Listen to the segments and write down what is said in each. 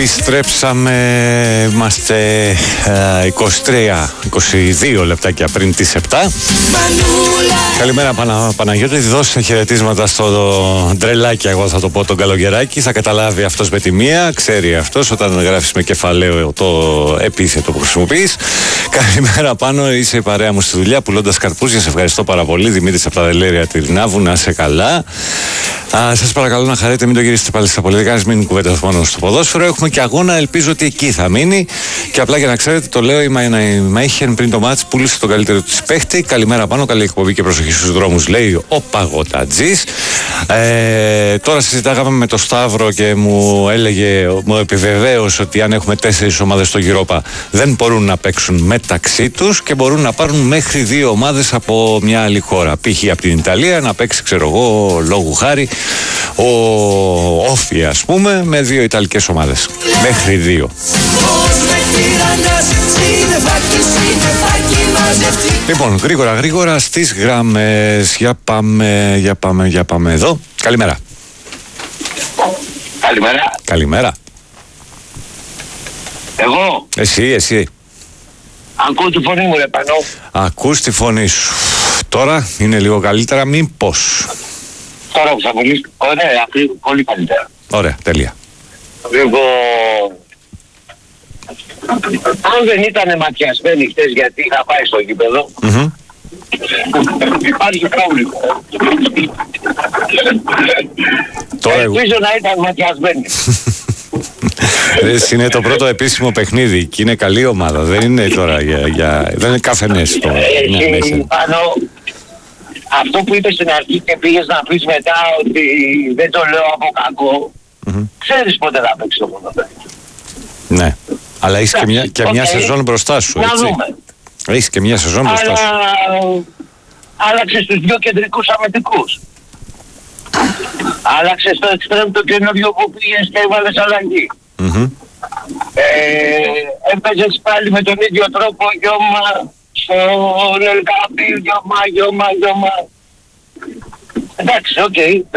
Επιστρέψαμε, είμαστε 22 λεπτάκια πριν τις 7. Καλημέρα Παναγιώτη, δώσε χαιρετίσματα στο ντρελάκι, εγώ θα το πω, τον Καλογεράκη. Θα καταλάβει αυτός με τη μία, ξέρει αυτός όταν γράφεις με κεφαλαίο το επίθετο που χρησιμοποιείς. Καλημέρα Πάνο, είσαι η παρέα μου στη δουλειά πουλώντας καρπούζια, σε ευχαριστώ πάρα πολύ. Δημήτρης από τα Δελέρια Τυρνάβου, να είσαι καλά. Σας παρακαλώ να χαρείτε, μην το γυρίσετε πάλι στα πολιτικά, μην κουβέντα μόνο στο ποδόσφαιρο. Έχουμε και αγώνα, ελπίζω ότι εκεί θα μείνει. Και απλά για να ξέρετε, το λέω, η Μάιχεν πριν το μάτς πούλησε τον καλύτερο της παίχτη. Καλημέρα Πάνω, καλή εκπομπή και προσοχή στους δρόμους, λέει ο Παγωτατζής. Τώρα συζητάγαμε με τον Σταύρο και μου επιβεβαίωσε ότι αν έχουμε 4 ομάδες στο Europa δεν μπορούν να παίξουν μεταξύ τους και μπορούν να πάρουν μέχρι 2 ομάδες από μια άλλη χώρα. Π.χ. από την Ιταλία να παίξει, ξέρω εγώ, λόγου χάρη, ο Όφι, ας πούμε, με 2 Ιταλικές ομάδες. Μέχρι 2. Λοιπόν, γρήγορα στις γραμμές. Για πάμε εδώ. Καλημέρα. Καλημέρα. Εγώ. Εσύ. Ακούω τη φωνή μου, ρε Πανώ. Ακούς τη φωνή σου. Τώρα είναι λίγο καλύτερα, μήπως? Τώρα που θα μιλήσω. Ωραία, πολύ καλύτερα. Ωραία, τέλεια. Λοιπόν, αν δεν ήταν ματιασμένοι χτες γιατί είχα πάει στο γήπεδο, υπάρχει πρόβλημα. Ελπίζω να ήταν ματιασμένοι. Είναι το πρώτο επίσημο παιχνίδι και είναι καλή ομάδα. Δεν είναι τώρα δεν είναι καφενές τώρα. Πάνω, αυτό που είπες στην αρχή και πήγες να πεις μετά ότι δεν το λέω από κακό, ξέρεις πότε θα παίξει το ποδόσφαιρο. Ναι, αλλά έχεις και μια σεζόν μπροστά σου, έτσι. Έχεις και μια σεζόν μπροστά σου. Άλλαξες τους 2 κεντρικούς αμυντικούς. Άλλαξες το εξτρέμ το καινούριο που πήγες και έβαλες αλλαγή. Έπαιζες πάλι με τον ίδιο τρόπο γιώμα στον Ελκάπη, γιώμα. Εντάξει, οκ,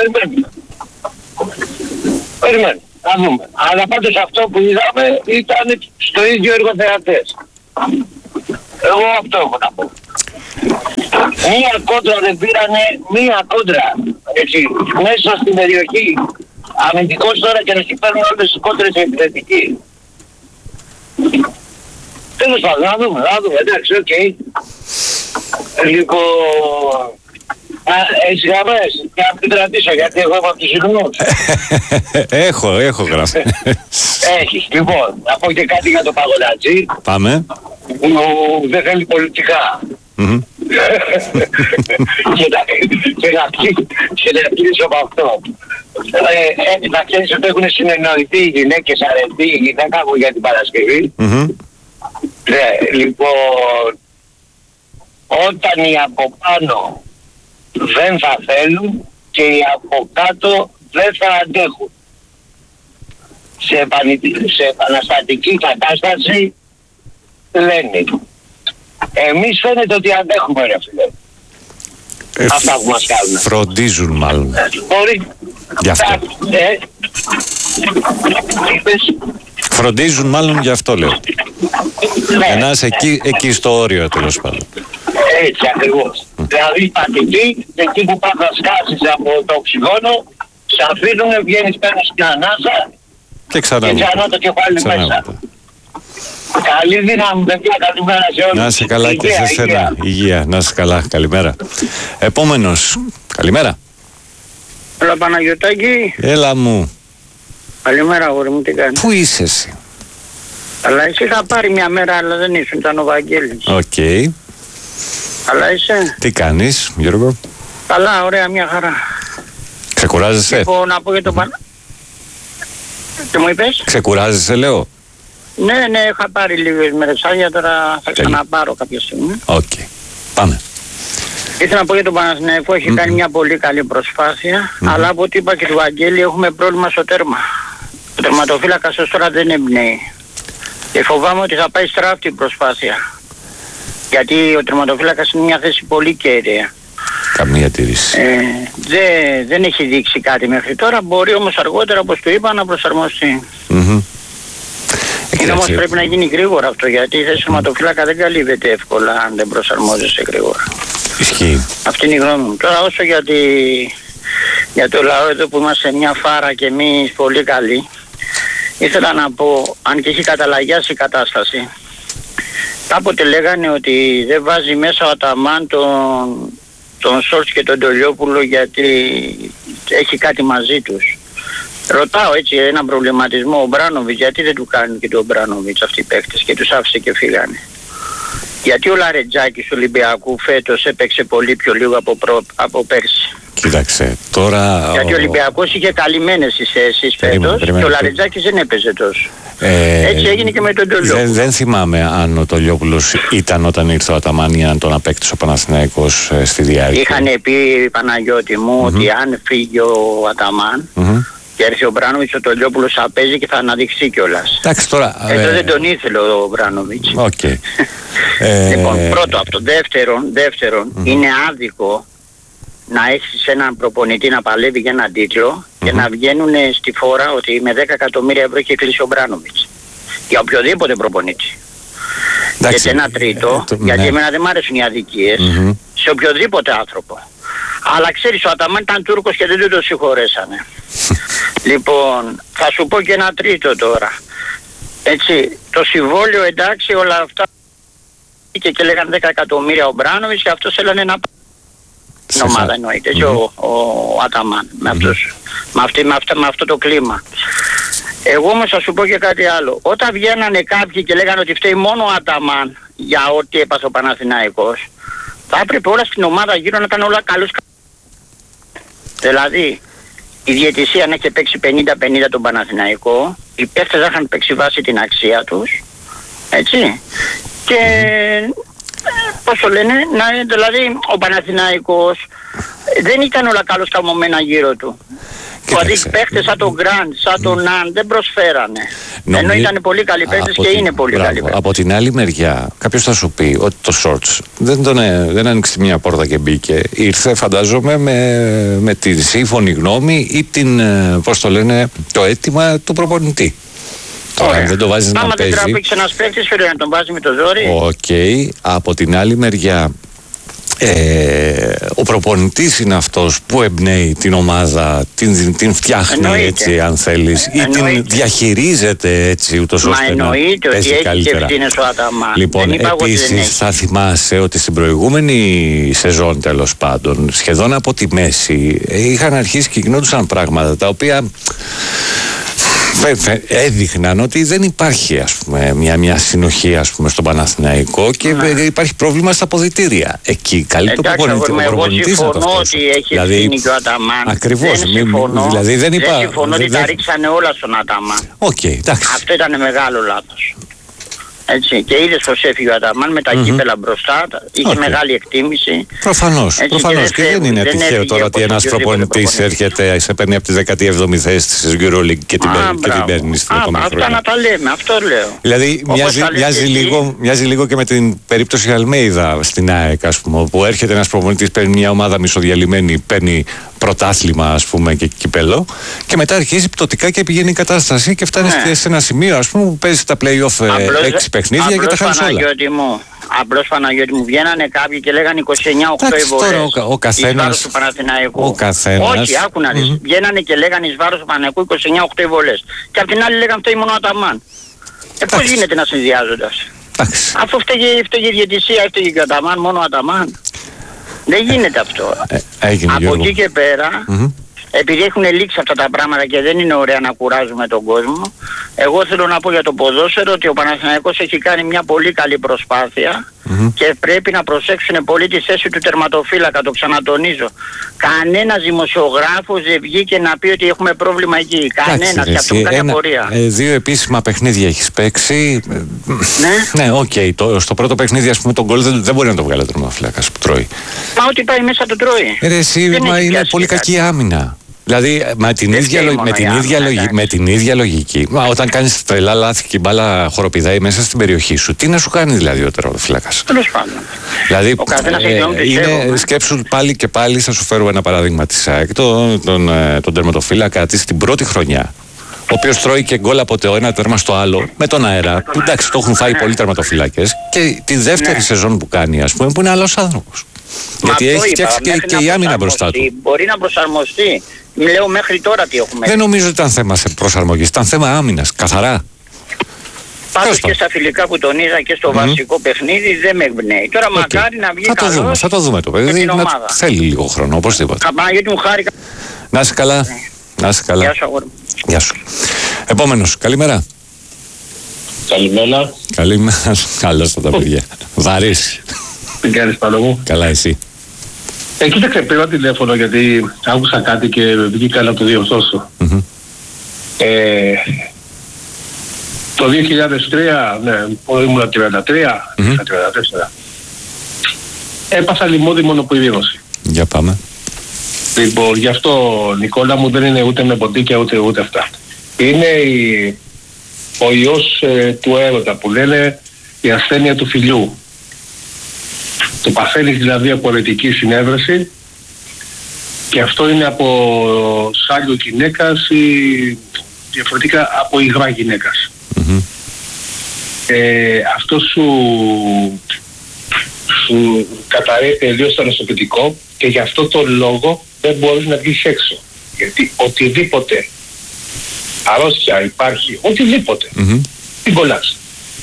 περιμένουμε. Θα δούμε. Αλλά πάντως αυτό που είδαμε ήταν στο ίδιο εργοθεατές. Εγώ αυτό έχω να πω. Μία κόντρα δεν πήρανε, μία κόντρα. Έτσι, μέσα στην περιοχή. Αμυντικός τώρα και να σου παίρνουν όλες τις κόντρες επιθετικοί. Τέλος πάντων, να δούμε, εντάξει, οκ. Λοιπόν, έχεις γραμμές και να την κρατήσω γιατί εγώ είμαι από τους Ιγνούς. Έχω γραμμές. Έχεις, λοιπόν, να πω και κάτι για το Παγωτατζή. Πάμε. Που δεν θέλει πολιτικά. Και να κλείσω από αυτό. Να ξέρεις ότι έχουν συνεννοηθεί οι γυναίκες, αρετή η γυναίκα μου για την Παρασκευή. Λοιπόν, όταν οι από πάνω δεν θα θέλουν και οι από κάτω δεν θα αντέχουν. Σε επαναστατική κατάσταση λένε. Εμείς φαίνεται ότι αντέχουμε, ρε φίλε. Αυτά που μας κάνουν. Φροντίζουν μάλλον. Μπορεί. Γι' αυτό. Φροντίζουν μάλλον γι' αυτό λέω. Να είσαι εκεί στο όριο τέλος πάντων. Έτσι ακριβώς. Δηλαδή πατητή, εκεί που πας να σκάσεις από το οξυγόνο, σε αφήνουνε, βγαίνεις πέρα στην ανάσα και ξανά το κεφάλι μέσα. Καλή δύναμη, παιδιά, καλημέρα σε όλους. Να είσαι καλά και σε σένα. Υγεία, να είσαι καλά. Καλημέρα. Επόμενος. Καλημέρα. Έλα Παναγιωτάκη. Έλα μου. Καλημέρα αγόρι μου, τι κάνεις? Πού είσαι εσύ? Αλλά εσύ είχα πάρει μια μέρα αλλά δεν ήσουν, ήταν ο Βαγγέλης. Οκ. Αλλά είσαι? Τι κάνεις Γιώργο? Καλά, ωραία, μια χαρά. Ξεκουράζεσαι? Λοιπόν, να πω για τον Τι μου είπες? Ξεκουράζεσαι λέω? Ναι, είχα πάρει λίγες μέρες άδεια, τώρα θα ξαναπάρω κάποια στιγμή. Οκ. Πάμε. Ήθελα να πω για τον Παναθηναϊκό, έχει κάνει μια πολύ καλή προσπάθεια, αλλά από ό,τι είπα και του Βαγγέλη έχουμε πρόβλημα στο τέρμα. Ο τερματοφύλακας ως τώρα δεν εμπνέει. Και φοβάμαι ότι θα πάει στράφτη την προσπάθεια. Γιατί ο τερματοφύλακας είναι μια θέση πολύ κέρια. Καμία τήρηση. Δεν έχει δείξει κάτι μέχρι τώρα, μπορεί όμως αργότερα όπως του είπα να προσαρμοστεί. Όμως πρέπει να γίνει γρήγορα αυτό, γιατί η θέση του τερματοφύλακα δεν καλύβεται εύκολα αν δεν προσαρμόζεσαι γρήγορα. Ισχύει. Αυτή είναι η γνώμη μου. Τώρα όσο για το λαό εδώ που είμαστε μια φάρα και εμείς πολύ καλοί, ήθελα να πω, αν και έχει καταλαγιάσει η κατάσταση, κάποτε λέγανε ότι δεν βάζει μέσα ο Αταμάν τον Σόλτς και τον Τολιόπουλο γιατί έχει κάτι μαζί τους. Ρωτάω έτσι έναν προβληματισμό, ο Μπράνοβιτς, γιατί δεν του κάνουν και τον Μπράνοβιτς αυτοί οι παίκτες και τους άφησε και φύγανε? Γιατί ο Λαρετζάκης του Ολυμπιακού φέτος έπαιξε πολύ πιο λίγο από πέρσι? Κοίταξε, τώρα... Γιατί ο Ολυμπιακός είχε καλυμμένες τις θέσεις φέτος και ο Λαρετζάκης δεν έπαιζε τόσο. Έτσι έγινε και με τον Τολιόπουλο. Δεν θυμάμαι αν ο Τολιόπουλος ήταν όταν ήρθε ο Αταμάν ή αν τον απέκτησε ο Παναθηναϊκός στη διάρκεια. Είχαν πει, Παναγιώτη μου, ότι αν φύγει ο Αταμάν και έρθει ο Μπράνοβιτς, ο Τολιόπουλος θα παίζει και θα αναδειχθεί κιόλας. Εντάξει τώρα... Εδώ δεν τον ήθελε ο Μπράνοβιτς. Okay. Λοιπόν, πρώτο αυτό. Δεύτερον, είναι άδικο να έχεις έναν προπονητή να παλεύει για έναν τίτλο και να βγαίνουν στη φόρα ότι με 10 εκατομμύρια ευρώ έχει κλείσει ο Μπράνοβιτς. Για οποιοδήποτε προπονητή. Εντάξει, και ένα τρίτο, γιατί εμένα δεν μ' αρέσουν οι αδικίες, σε οποιοδήποτε άνθρωπο. Αλλά ξέρεις, ο Αταμάν ήταν Τούρκος και δεν το συγχωρέσανε. Λοιπόν, θα σου πω και ένα τρίτο τώρα. Έτσι, το συμβόλαιο, εντάξει, όλα αυτά και λέγανε 10 εκατομμύρια ο Μπράνοβιτς και αυτός έλανε να την ομάδα εννοείται, έτσι ο Αταμάν, με αυτό το κλίμα. Εγώ όμως θα σου πω και κάτι άλλο. Όταν βγαίνανε κάποιοι και λέγανε ότι φταίει μόνο ο Αταμάν για ό,τι έπαθε ο Παναθηναϊκός, θα έπρεπε όλα στην ομάδα γύρω να ήταν όλα καλούς. Δηλαδή, η διαιτησία να είχε παίξει 50-50 τον Παναθηναϊκό, οι παίχτες θα είχαν παίξει βάση την αξία τους, έτσι, και πώς το λένε, δηλαδή ο Παναθηναϊκός δεν ήταν όλα καλώς καμωμένα γύρω του. Δηλαδή παίχτες σαν τον Γκραντ, σαν τον Ναν δεν προσφέρανε. Ενώ ήταν πολύ καλοί παίχτες και είναι πολύ καλοί παίχτες. Από την άλλη μεριά, κάποιος θα σου πει ότι το Σόρτς δεν άνοιξε μια πόρτα και μπήκε. Ήρθε, φαντάζομαι, με τη σύμφωνη γνώμη ή πώς το λένε, το αίτημα του προπονητή. Τώρα, δεν το βάζεις να παίζει. Άμα δεν τραβήξει ένας παίκτης, φέρει να τον βάζει με το ζόρι. Οκ. Από την άλλη μεριά, ο προπονητής είναι αυτός που εμπνέει την ομάδα, την φτιάχνει έτσι αν θέλεις, ή την διαχειρίζεται έτσι ούτως ώστε να παίζει καλύτερα. Λοιπόν, επίσης θα θυμάσαι ότι στην προηγούμενη σεζόν, τέλος πάντων, σχεδόν από τη μέση είχαν αρχίσει και γινόντουσαν πράγματα τα οποία έδειχναν ότι δεν υπάρχει, ας πούμε, μια συνοχή, ας πούμε, στον Παναθηναϊκό και υπάρχει πρόβλημα στα αποδυτήρια. Εκεί καλύπτει ο προπονητής να το συμφωνώ ότι έχει ευθύνη και ο Αταμάν. Ακριβώς. Δηλαδή δεν συμφωνώ ότι τα ρίξανε όλα στον Αταμάν. Αυτό ήταν μεγάλο λάθος. Έτσι, και είδες πως έφυγε ο Αταμάν με τα κύπελα μπροστά, είχε μεγάλη εκτίμηση. Προφανώς. Και δεν είναι τυχαίο τώρα ότι ένας προπονητής έρχεται, σε παίρνει από τη 17η θέση της EuroLeague και την παίρνει στην επόμενη χρονιά. Αυτά να τα λέμε, αυτό λέω. Δηλαδή μοιάζει λίγο και με την περίπτωση Αλμέιδα στην ΑΕΚ, ας πούμε, όπου έρχεται ένας προπονητής, παίρνει μια ομάδα μισοδιαλυμένη, παίρνει πρωτάθλημα, ας πούμε, και κυπέλο, και μετά αρχίζει πτωτικά και πηγαίνει η κατάσταση και φτάνει σε ένα σημείο, ας πούμε, που παίζει τα play-off 6 παιχνίδια και τα χάνεις όλα. Απλώς, Παναγιώτη μου, βγαίνανε κάποιοι και λέγανε 29-8 οι βολές. Ο καθένας. Του Παναθηναϊκού. Ο καθένας. Όχι, άκου να δεις. Βγαίνανε και λέγανε εις βάρος του Παναθηναϊκού 29-8 οι βολές. Και απ' την άλλη λέγανε φταίει μόνο ο Αταμάν. Πώς γίνεται να συνδυάζοντας? Αφού φταίγει η διαιτησία, φταίγει και ο Αταμάν, μόνο ο Αταμάν. Δεν γίνεται αυτό. Από εκεί και πέρα, επειδή έχουν λήξει αυτά τα πράγματα και δεν είναι ωραία να κουράζουμε τον κόσμο, εγώ θέλω να πω για το ποδόσφαιρο ότι ο Παναθηναϊκός έχει κάνει μια πολύ καλή προσπάθεια και πρέπει να προσέξουν πολύ τη θέση του τερματοφύλακα, το ξανατονίζω. Κανένας δημοσιογράφος δεν βγήκε να πει ότι έχουμε πρόβλημα εκεί. Κανένας, και αυτό κάνει απορία. 2 επίσημα παιχνίδια έχεις παίξει. Ναι, στο πρώτο παιχνίδι, ας πούμε, τον γκολ δεν μπορεί να το βγάλει ο τερματοφύλακας που τρώει. Μα ό,τι πάει μέσα το τρώει. Είναι πολύ κακή άμυνα. Δηλαδή με την ίδια λογική, όταν κάνεις τρελά λάθη και η μπάλα χοροπηδάει μέσα στην περιοχή σου, τι να σου κάνει δηλαδή ο τερματοφύλακας? Τέλος πάντων. Δηλαδή σκέψου πάλι και πάλι, θα σου φέρω ένα παράδειγμα της ΑΕΚ, τον τερματοφύλακα της την πρώτη χρονιά, ο οποίος τρώει και γκολ από το ένα τέρμα στο άλλο, με τον αέρα, που εντάξει το έχουν φάει πολλοί τερματοφυλάκες, και τη δεύτερη σεζόν που κάνει, ας πούμε, που είναι άλλος άνθρωπος. Γιατί έχει φτιάξει και η άμυνα μπροστά του. Μπορεί να προσαρμοστεί. Λέω μέχρι τώρα τι έχουμε. Δεν νομίζω ότι ήταν θέμα προσαρμογής, ήταν θέμα άμυνας, καθαρά. Πάντως και στα φιλικά που τονίζα και στο βασικό παιχνίδι δεν με εμπνέει. Τώρα μακάρι να βγει καλός. Θα το δούμε το παιδί. Θέλει λίγο χρόνο, οπωσδήποτε. Γιατί μου χάρηκα. Να είσαι καλά. Να είσαι καλά. Γεια σου, αγόρι. Γεια σου. Επόμενος, καλημέρα. Καλημέρα. Καλημέρα. Καλώς τα παιδιά. Βαρύς. Τι κάνεις πάνω μου? Καλά εσύ. Κοίταξε, πήρα τηλέφωνο γιατί άκουσα κάτι και βγήκα να το διορθώσω. Το 2003, ναι, ήμουν 33, 34. Έπαθα λιμώδη μονοπυρήνωση. Για πάμε. Λοιπόν, γι' αυτό, Νικόλα μου, δεν είναι ούτε με ποντίκια ούτε αυτά. Είναι ο ιός του έρωτα που λένε η ασθένεια του φιλιού. Το παθαίνεις δηλαδή από ερετική συνέβρεση και αυτό είναι από σάλιο γυναίκας ή διαφορετικά από υγρά γυναίκας. Αυτό σου καταραίει τελείως το νοσοποιητικό και γι' αυτό το λόγο δεν μπορείς να βγεις έξω. Γιατί οτιδήποτε αρρώστια υπάρχει, οτιδήποτε, την κολλάς.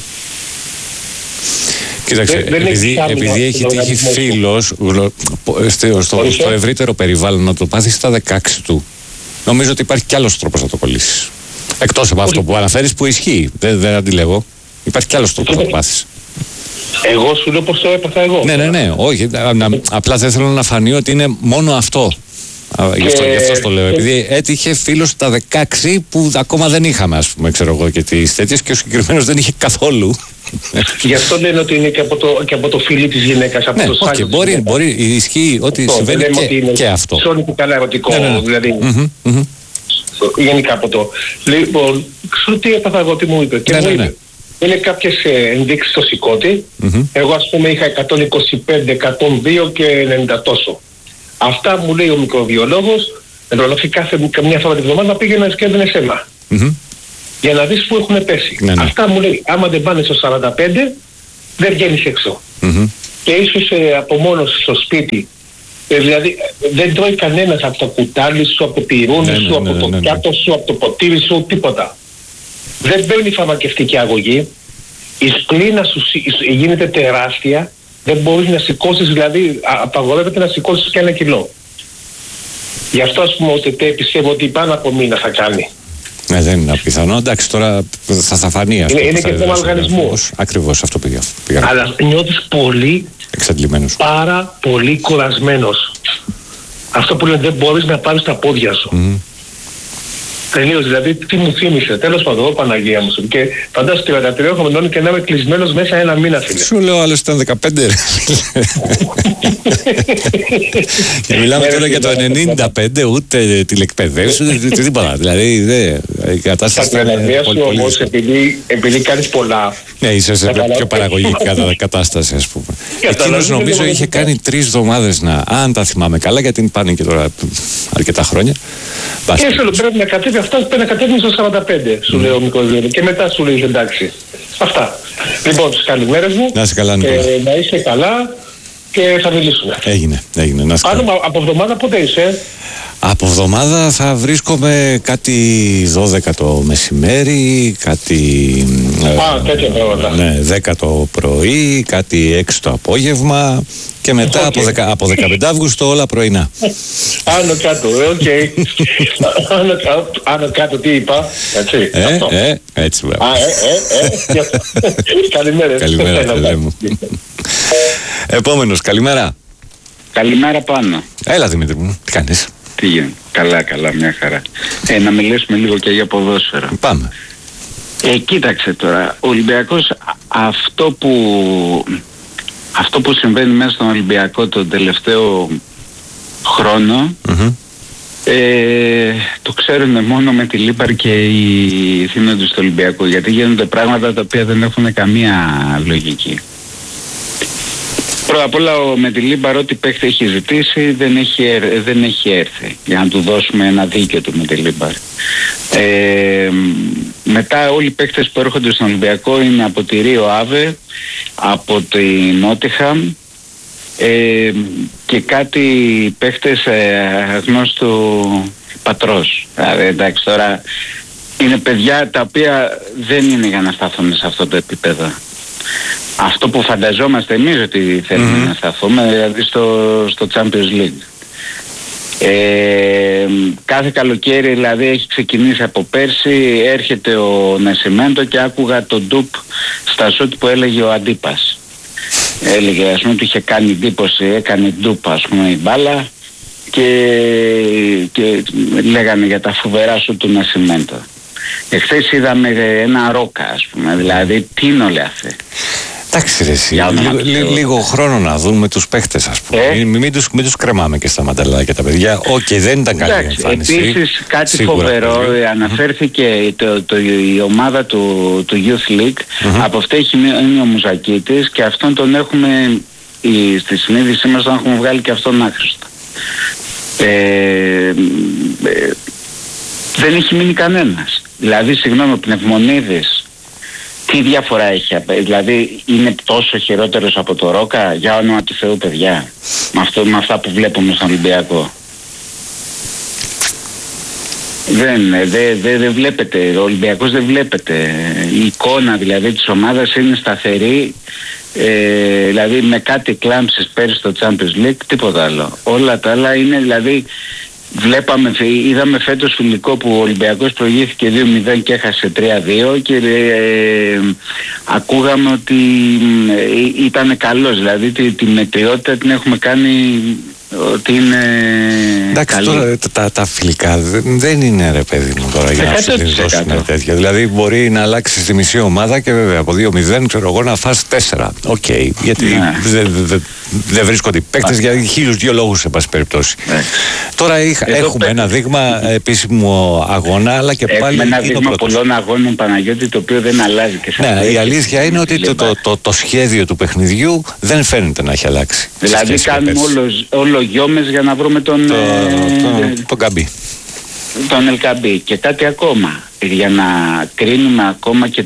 Κοίταξε, επειδή έχει τύχει φίλος στο ευρύτερο περιβάλλον να το πάθει στα 16 του, νομίζω ότι υπάρχει κι άλλος τρόπος να το κολλήσεις. Εκτός από αυτό που αναφέρεις που ισχύει, δεν αντιλέγω. Υπάρχει κι άλλος τρόπος να το πάθεις. Εγώ σου λέω πως το έπαθα εγώ. Ναι, όχι. Απλά δεν θέλω να φανεί ότι είναι μόνο αυτό. Γι' αυτό το λέω. Επειδή έτυχε φίλος στα 16 που ακόμα δεν είχαμε, ας πούμε, ξέρω εγώ, και τις τέτοιες, και ο συγκεκριμένος δεν είχε καθόλου. Γι' αυτό λένε ότι είναι και από το φίλι της γυναίκας, από το σάλιο. Μπορεί, ισχύει ότι συμβαίνει και αυτό. Σώνει καλά ερωτικό, δηλαδή. Γενικά από το. Λοιπόν, ξέρω τι έπαθα εγώ, τι μου είπε. Και μου είπε, είναι κάποιες ενδείξεις στο σηκώτη. Εγώ, ας πούμε, είχα 125, 102 και 90 τόσο. Αυτά μου λέει ο μικροβιολόγος, ενδολόγη καμιά φορά την εβδομάδα πήγαινε και έδινε αίμα. Για να δεις που έχουν πέσει. Αυτά μου λέει, άμα δεν πάνε στο 45, δεν βγαίνεις έξω. Και ίσως από μόνος στο σπίτι, δηλαδή δεν τρώει κανένας από το κουτάλι σου, από τη ρούνη σου, από το πιάτο σου, από το ποτήρι σου, τίποτα. Δεν παίρνει φαρμακευτική αγωγή, η σπλήνα σου γίνεται τεράστια, δεν μπορείς να σηκώσεις, δηλαδή απαγορεύεται να σηκώσεις και 1 κιλό. Γι' αυτό, ας πούμε, ότι πιστεύω ότι πάνω από μήνα θα κάνει. Ναι, δεν είναι απιθανό. Εντάξει, τώρα θα φανεί. Είναι και θέμα οργανισμού. Ακριβώς αυτό πήγα. Αλλά νιώθεις πολύ εξαντλημένος. Πάρα πολύ κουρασμένος. Αυτό που λένε, δεν μπορείς να πάρεις τα πόδια σου. Τελείως, δηλαδή τι μου θύμισε. Τέλος πάντων, Παναγία μου. Και φαντάσου 33 χρονών και να είμαι κλεισμένος μέσα 1 μήνα, φίλε. Σου λέω, άλλος ήταν 15. Και μιλάμε τώρα για το 95, ούτε τηλεκπαιδεύση, ούτε τίποτα. Δηλαδή η κατάσταση είναι πολύ όμως, επειδή κάνεις πολλά. Ναι, είσαι σε πιο παραγωγική κατάσταση, ας πούμε. Εκείνος νομίζω είχε κάνει 3 εβδομάδες αν τα θυμάμαι καλά, γιατί πάνε και τώρα αρκετά χρόνια. Και πρέπει να κατέβει αυτά, πρέπει να κατέβει στο 45, σου λέει ο μικροβιολόγος. Και μετά σου λέει εντάξει. Αυτά. Λοιπόν, τις καλημέρες μου. Να είσαι καλά, Νικόλα. Να είσαι καλά και θα μιλήσουμε. Έγινε. Να είσαι καλά. Από εβδομάδα πότε είσαι? Από εβδομάδα θα βρίσκομαι κάτι 12 το μεσημέρι, κάτι τέτοια πράγματα. Ναι, 10 το πρωί, κάτι 6 το απόγευμα και μετά από 15 Αύγουστο όλα πρωινά. Άνω κάτω, οκ. Άνω κάτω τι είπα, έτσι. Έτσι βέβαια. Καλημέρα. Καλημέρα μου. Επόμενος, καλημέρα. Καλημέρα Πάνο. Έλα Δημήτρη μου, τι κάνεις? Τι γίνεται? Καλά, μια χαρά. Να μιλήσουμε λίγο και για ποδόσφαιρο. Πάμε. Κοίταξε τώρα, ο Ολυμπιακός αυτό που συμβαίνει μέσα στον Ολυμπιακό τον τελευταίο χρόνο το ξέρουν μόνο με τη Λίπαρ και οι θύνοντες του Ολυμπιακού, γιατί γίνονται πράγματα τα οποία δεν έχουν καμία λογική. Πρώτα απ' όλα ο Μεντιλίμπαρ ό,τι παίχτη έχει ζητήσει δεν έχει έρθει για να του δώσουμε ένα δίκαιο του Μεντιλίμπαρ. Μετά όλοι οι παίχτες που έρχονται στον Ολυμπιακό είναι από τη Ρίο Άβε, από τη Νότιχαμ και κάτι παίχτες αγνώστου πατρός. Δηλαδή εντάξει, τώρα είναι παιδιά τα οποία δεν είναι για να σταθούν σε αυτό το επίπεδο. Αυτό που φανταζόμαστε εμείς ότι θέλουμε να σταθούμε, δηλαδή στο Champions League. Κάθε καλοκαίρι δηλαδή έχει ξεκινήσει από πέρσι, έρχεται ο Νασιμέντο και άκουγα τον ντουπ στα σούτ που έλεγε ο Αντίπας. Έλεγε ας πούμε ότι είχε κάνει εντύπωση, έκανε ντουπ ας πούμε η μπάλα και λέγανε για τα φοβερά σούτ του Νασιμέντο. Εχθές είδαμε ένα Ρόκα ας πούμε, δηλαδή τι είναι όλοι αυτοί. Εντάξει ρε εσύ, λίγο χρόνο να δούμε τους παίχτες ας πούμε. Μην τους κρεμάμε και στα μανταλάκια τα παιδιά. Δεν ήταν καλή εμφάνιση. Επίσης κάτι σίγουρα φοβερό, αναφέρθηκε η ομάδα του Youth League, από αυτή έχει μείνει ο Μουζακίτης και αυτόν τον έχουμε, στη συνείδησή μας τον έχουμε βγάλει και αυτόν άχρηστο. Δεν έχει μείνει κανένας. Δηλαδή συγγνώμη, ο Πνευμονίδης τι διαφορά έχει, δηλαδή είναι τόσο χειρότερος από το Ρόκα, για όνομα του Θεού παιδιά, με αυτά που βλέπουμε στον Ολυμπιακό. Δεν βλέπετε, ο Ολυμπιακός δεν βλέπετε, η εικόνα δηλαδή της ομάδας είναι σταθερή, δηλαδή με κάτι κλάμψεις πέρυσι στο Champions League, τίποτα άλλο. Όλα τα άλλα είναι δηλαδή, είδαμε φέτος φιλικό που ο Ολυμπιακός προηγήθηκε 2-0 και έχασε 3-2 και ακούγαμε ότι ήταν καλός, δηλαδή τη μετριότητα την έχουμε κάνει ότι είναι εντάξει, καλή. Τώρα τα φιλικά δεν είναι ρε παιδί μου τώρα για να σου δώσουν τέτοια. Δηλαδή μπορεί να αλλάξει τη μισή ομάδα και βέβαια από 2-0 ξέρω εγώ να φας 4. Οκ, γιατί δεν βρίσκονται οι παίκτες για 1002 λόγους σε πάση περιπτώσει. Τώρα έχουμε ένα δείγμα επίσημο αγώνα, αλλά και πάλι ένα δείγμα πολλών αγώνων Παναγιώτη, το οποίο δεν αλλάζει και η αλήθεια είναι ότι το σχέδιο του παιχνιδιού δεν φαίνεται να έχει αλλάξει. Δηλαδή κάνουμε όλο γιόμες για να βρούμε τον Καμπί. Τον Ελκαμπή. Και κάτι ακόμα, για να κρίνουμε ακόμα και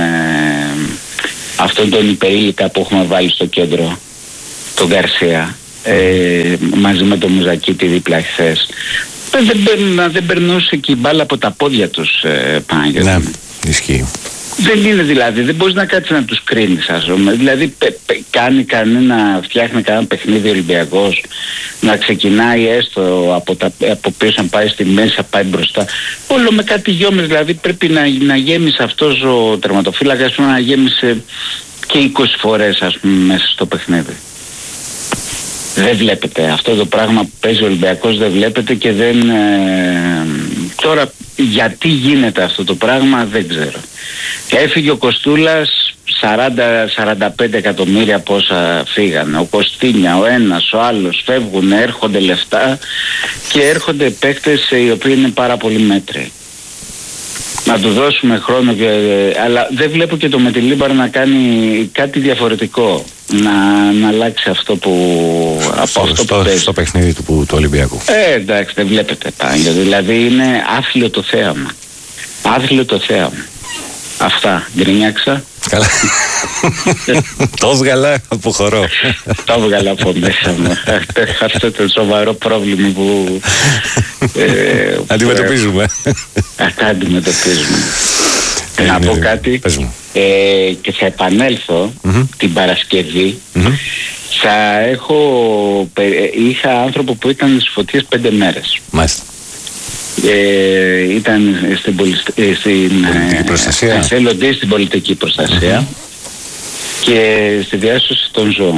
αυτόν τον υπερήλικα που έχουμε βάλει στο κέντρο, τον Γκαρσία, μαζί με τον Μουζακίτη δίπλα χθες. Δεν περνούσε και η μπάλα από τα πόδια τους, Παναγιώτη. Ναι, ισχύει. Δεν είναι δηλαδή, δεν μπορείς να κάτσεις να τους κρίνεις ας πούμε. Δηλαδή φτιάχνει κανένα παιχνίδι Ολυμπιακός να ξεκινάει έστω από πίσω να πάει στη μέση, να πάει μπροστά. Όλο με κάτι γιόμες, δηλαδή πρέπει να γέμισε αυτός ο τερματοφύλακας να γέμισε και 20 φορές ας πούμε μέσα στο παιχνίδι. Δεν βλέπετε αυτό το πράγμα που παίζει ο Ολυμπιακός, δεν βλέπετε και δεν... Τώρα γιατί γίνεται αυτό το πράγμα δεν ξέρω. Και έφυγε ο Κοστούλας, 40-45 εκατομμύρια πόσα φύγανε. Ο Κωστίνια, ο ένας, ο άλλος φεύγουν, έρχονται λεφτά και έρχονται παίκτες οι οποίοι είναι πάρα πολύ μέτροι. Να του δώσουμε χρόνο αλλά δεν βλέπω και το Μεντιλίμπαρ να κάνει κάτι διαφορετικό, να αλλάξει αυτό που παίζει στο παιχνίδι του Ολυμπιακού. Εντάξει, δεν βλέπετε πάντα, δηλαδή είναι άθλιο το θέαμα. Αυτά, γκρινιάξα. Καλά. Το έβγαλα από χορό. Το έβγαλα από μέσα μου. Αυτό το σοβαρό πρόβλημα που αντιμετωπίζουμε. Αυτά αντιμετωπίζουμε. Να πω κάτι και θα επανέλθω την Παρασκευή. Είχα άνθρωπο που ήταν στις φωτιές 5 μέρες. Μάλιστα. Ήταν στην πολιτική προστασία, εθελοντής στην πολιτική προστασία και στη διάσωση των ζώων.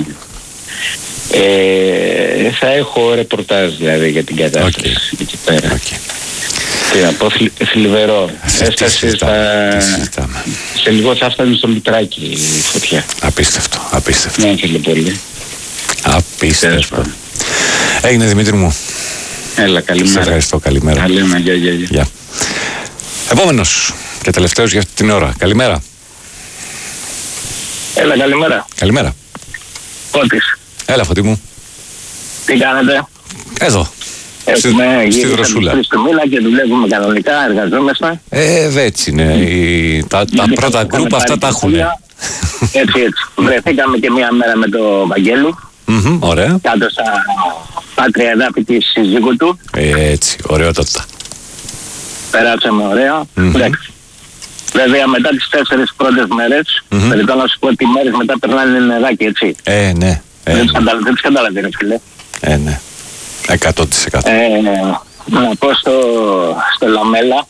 Θα έχω ρεπορτάζ δηλαδή για την κατάσταση εκεί πέρα. Τι να πω, θλιβερό. Έφτασε σε λίγο θα φτάνει στο Μητράκι η φωτιά. Απίστευτο. Ναι, ήθελε πολύ. Απίστευτο. Έγινε Δημήτρη μου. Έλα, καλημέρα. Σε ευχαριστώ, καλημέρα. Γεια. Επόμενος και τελευταίος για αυτή την ώρα. Καλημέρα. Έλα, καλημέρα. Καλημέρα. Κώτης. Έλα, Φωτή μου. Τι κάνετε? Εδώ. Στη Δροσούλα. Στη μήνα και δουλεύουμε κανονικά, εργαζόμαστε. Έτσι είναι. Τα πρώτα γκρουπ αυτά τα έχουν. Έτσι. Βρεθήκαμε και μία μέρα με το Βαγγέλη. Ωραία. Κάτω στα πάτρια εδάφη της σύζυγου του. Έτσι, ωραιότατα. Περάσαμε ωραία. Εντάξει. Βέβαια μετά τις 4 πρώτες μέρες, περιττώ να σου πω ότι οι μέρες μετά περνάνε νεράκι, έτσι. Ναι. Δεν τις καταλαβαίνω, φίλε. Ναι. 100%. Να πω στο Λαμέλα,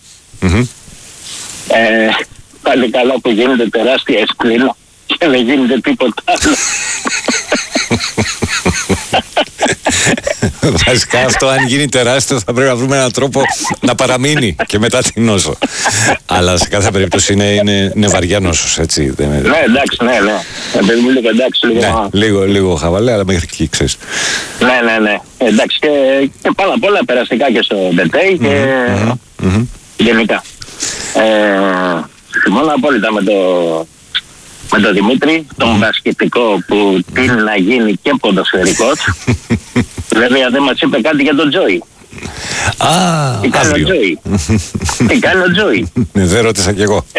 πάλι καλά που γίνεται τεράστια εσκλήνα και δεν γίνεται τίποτα άλλο. Βασικά αυτό, αν γίνει τεράστιο, θα πρέπει να βρούμε έναν τρόπο να παραμείνει και μετά την νόσο. Αλλά σε κάθε περίπτωση είναι βαριά νόσος, έτσι. Ναι, εντάξει, ναι. Λίγο χαβαλέ, αλλά μέχρι εκεί, ξέρεις. Ναι. Εντάξει, και πάνω απ' όλα περαστικά και στο ΔΕΤΕΙ και γενικά. Συμφωνώ απόλυτα με τον Δημήτρη, τον μπασκετικό που τείνει να γίνει και ποδοσφαιρικός. Βέβαια δεν μας είπε κάτι για τον Τζόι. Τι κάνει ο Τζόι. Δεν ρώτησα κι εγώ.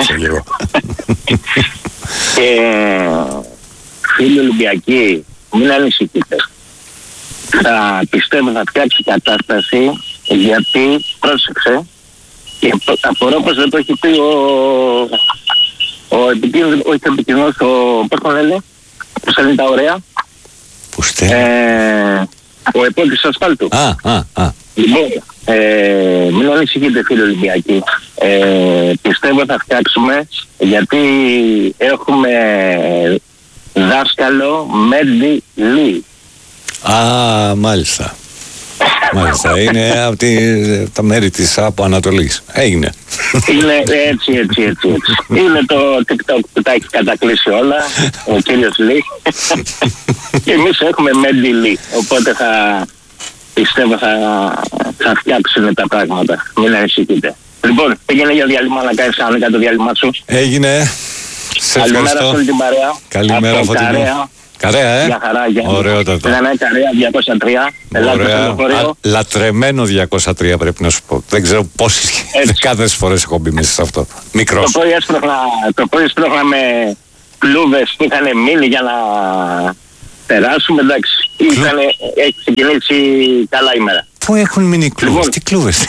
Και φίλοι Ολυμπιακοί, μην ανησυχείτε. Πιστεύω θα φτιάξει κατάσταση, γιατί πρόσεξε και απορώ πως δεν το έχει πει πώς τον λένε, που στέλνει τα ωραία. Που στέλνει. Ο επόπτης ασφάλτου. Λοιπόν, μην ανησυχείτε φίλοι Ολυμπιακοί. Πιστεύω θα φτιάξουμε, γιατί έχουμε δάσκαλο Μέντι Λί. Μάλιστα. Είναι από τα μέρη της από Ανατολής. Έγινε. Είναι έτσι. Είναι το TikTok που τα έχει κατακλείσει όλα, ο κύριος Λί. Και εμείς έχουμε Μέντι Λί. Οπότε πιστεύω θα φτιάξουν τα πράγματα. Μην ανησυχείτε. Λοιπόν, πήγαινε για διάλειμμα να κάνεις κανονικά το διάλειμμα σου. Έγινε. Σε ευχαριστώ. Καλημέρα σε όλη την παρέα. Καλημέρα, Φωτεινή. Καρέα, για χαρά, ωραιότατα. Καρέα, 203. Ωραία. Λατρεμένο 203 πρέπει να σου πω. Δεν ξέρω πόσες δεκάδες φορές έχω μπει μέσα σε αυτό. Μικρός. Το πρωί έσπρωχνα με κλούβες που είχαν μείνει για να περάσουμε. Εντάξει, έχει ξεκινήσει καλά ημέρα. Πού έχουν μείνει κλούβες, τι κλούβες?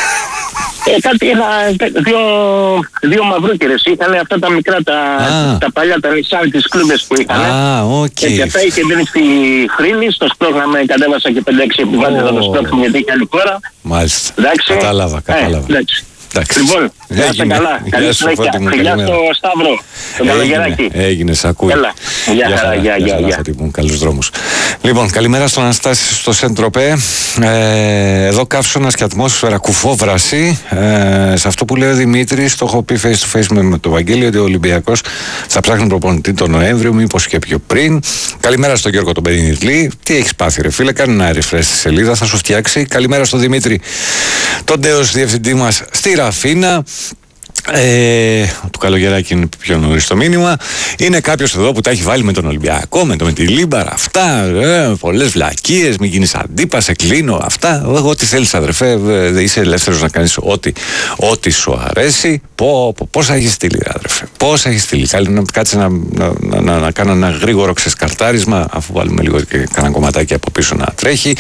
Δύο μαυρούκερες είχαν αυτά τα μικρά, τα παλιά, τα νησάν, τις κλούβες που είχαν. Και αυτά είχε δίνει στη Χρήνη, στο σπρώχναμε, κατέβασα και 5-6 επιβάτες να το σπρώχνουμε γιατί είχε άλλη χώρα. Μάλιστα, εντάξει. κατάλαβα. Λοιπόν, να είστε καλά. Καλή συνέχεια. Φιλιά στο Σταύρο, τον Καλογεράκη. Έγινε, σ' ακούει. Γεια χαρά, γεια. Καλούς δρόμους. Λοιπόν, καλημέρα στον Αναστάση στο Σεντροπέ. Εδώ καύσωνας και ατμόσφαιρα, κουφόβραση. Σε αυτό που λέει ο Δημήτρης, το έχω πει face to face με το Βαγγέλη, ότι ο Ολυμπιακός θα ψάχνει προπονητή τον Νοέμβριο, μήπως και πιο πριν. Καλημέρα στον Γιώργο τον Περινιτλή. Τι έχεις πάθει, ρε φίλε, κάνε ένα refresh στη σελίδα, θα σου φτιάξει. Καλημέρα στον Δημήτρη, τον τέος διευθυντή μας στη Ραφίνα. Του Καλογεράκη είναι πιο νωρίς το μήνυμα. Είναι κάποιος εδώ που τα έχει βάλει με τον Ολυμπιακό, με τη Λίμπαρα. Αυτά, πολλές βλακίες, μην γίνεις αντίπα, σε κλείνω. Αυτά, ό,τι θέλεις αδερφέ, είσαι ελεύθερος να κάνεις ό,τι σου αρέσει. Πόσα έχεις στείλει αδερφέ, πόσα έχεις στείλει. Κάτσε να κάνω ένα γρήγορο ξεσκαρτάρισμα, αφού βάλουμε λίγο και κανένα κομματάκι από πίσω να τρέχει.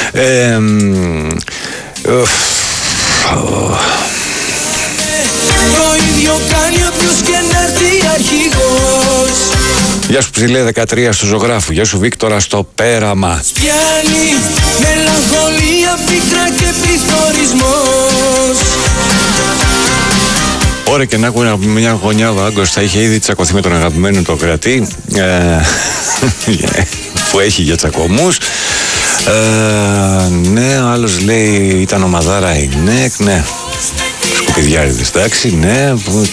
Το ίδιο κάνει όποιος και να έρθει αρχηγός. Γεια σου ψηλέ 13 στο Ζωγράφου. Γεια σου Βίκτορα στο Πέραμα. Πιάνει μελαγχολία, πίκρα και πληθωρισμός. Ωραία, και να ακούω μια γωνιά ο Άγκος θα είχε ήδη τσακωθεί με τον αγαπημένο το κρατή που έχει για τσακωμούς. Ναι, ο άλλος λέει ήταν ομαδάρα η ΝΕΚ. Ναι, σκουπιδιάριδες, εντάξει, ναι.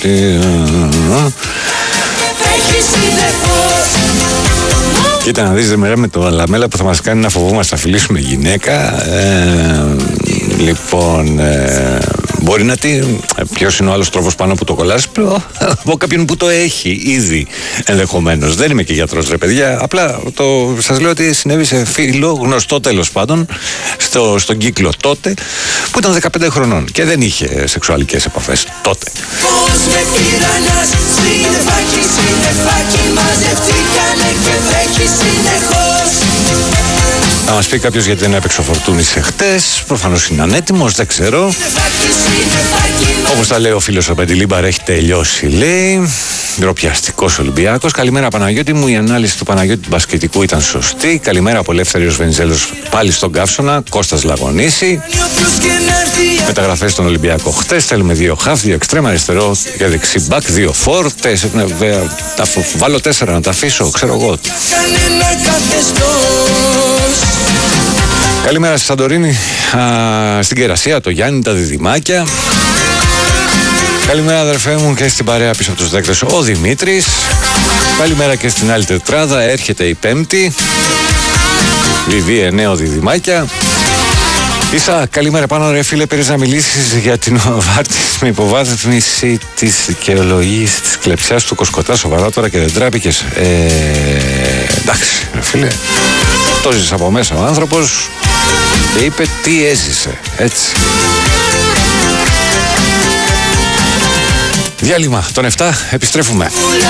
Κοίτα να δεις με το Λαμέλα που θα μας κάνει να φοβόμαστε να φιλήσουμε γυναίκα. Λοιπόν, Μπορεί να ποιος είναι ο άλλος τρόπος πάνω που το κολλάς? Από κάποιον που το έχει ήδη ενδεχομένως. Δεν είμαι και γιατρός, ρε παιδιά. Απλά σας λέω ότι συνέβη σε φίλο γνωστό, τέλος πάντων, στον κύκλο τότε, που ήταν 15 χρονών και δεν είχε σεξουαλικές επαφές τότε. Πώς με πειρανάς, συννεφάκι μαζευτήκανε και βρέχει συνεχώς. Θα μας πει κάποιος γιατί δεν έπαιξε ο Φορτούνης εχτες. Προφανώς είναι ανέτοιμος, δεν ξέρω. Όπως τα λέει ο φίλος ο Πεντιλίμπαρ, έχει τελειώσει, λέει. Ντροπιαστικός Ολυμπιάκος. Καλημέρα Παναγιώτη μου, η ανάλυση του Παναγιώτη του μπασκετικού ήταν σωστή. Καλημέρα από Ελεύθεριος Βενιζέλος πάλι στον Καύσωνα. Κώστας Λαγωνίση. Μεταγραφές στον Ολυμπιακό χτες. Θέλουμε 2 χαφ, 2 εξτρέμ, αριστερό και δεξί μπακ, 2 φορ. Βάλω 4 να τα αφήσω, ξέρω εγώ. Καλημέρα στη Σαντορίνη, στην Κερασία, το Γιάννη, τα διδυμάκια. Καλημέρα αδερφέ μου και στην παρέα πίσω από τους δέκτες ο Δημήτρης. Καλημέρα και στην άλλη τετράδα, έρχεται η Πέμπτη. Βιβί 9 διδυμάκια. Ίσα, καλημέρα πάνω ρε φίλε, πήρες να μιλήσεις για την βάρτιση με υποβάθμιση της δικαιολογίας της κλεψιάς του Κοσκοτά, σοβαρά τώρα και δεν τράπηκες? Εντάξει ρε φίλε, το ζήσε από μέσα ο άνθρωπος και είπε τι έζησε, έτσι. Διάλειμμα των 7, επιστρέφουμε.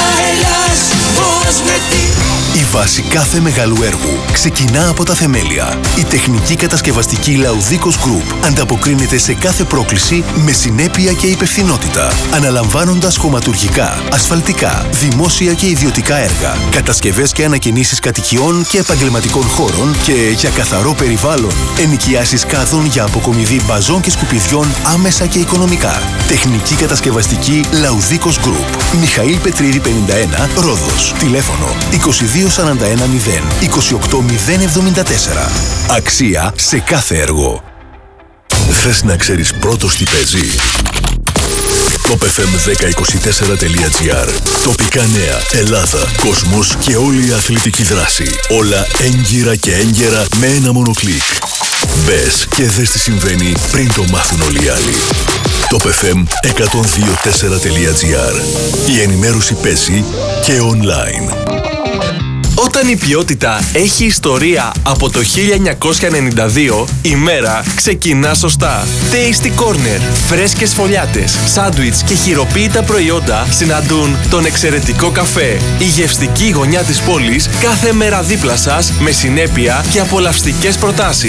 Η βάση κάθε μεγάλου έργου ξεκινά από τα θεμέλια. Η τεχνική κατασκευαστική Laudicos Group ανταποκρίνεται σε κάθε πρόκληση με συνέπεια και υπευθυνότητα, αναλαμβάνοντας χωματουργικά, ασφαλτικά, δημόσια και ιδιωτικά έργα, κατασκευές και ανακαινήσεις κατοικιών και επαγγελματικών χώρων και για καθαρό περιβάλλον, ενοικιάσεις κάδων για αποκομιδή μπαζών και σκουπιδιών άμεσα και οικονομικά. Τεχνική κατασκευαστική Laudicos Group. Μιχαήλ Πετρίδη 51, Ρόδος. Τηλέφωνο 2241 0 28074. Αξία σε κάθε έργο. Θες να ξέρεις πρώτος τι παίζει? topfm1024.gr. Τοπικά νέα, Ελλάδα, κόσμος και όλη η αθλητική δράση. Όλα έγκυρα και έγκαιρα με ένα μόνο κλικ. Μπες και δες τι συμβαίνει πριν το μάθουν όλοι οι άλλοι. topfm1024.gr. Η ενημέρωση παίζει και online. Όταν η ποιότητα έχει ιστορία από το 1992, η μέρα ξεκινά σωστά. Tasty Corner. Φρέσκες φωλιάτες, σάντουιτς και χειροποίητα προϊόντα συναντούν τον εξαιρετικό καφέ. Η γευστική γωνιά της πόλης κάθε μέρα δίπλα σας με συνέπεια και απολαυστικές προτάσεις.